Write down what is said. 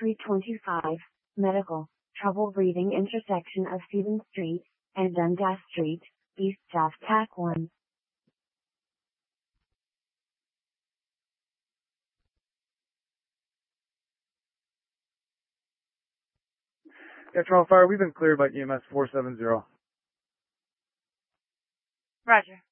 325, medical, trouble breathing intersection of Stephen Street and Dundas Street, East South TAC 1. Yeah, Trial Fire, we've been cleared by EMS 470. Roger.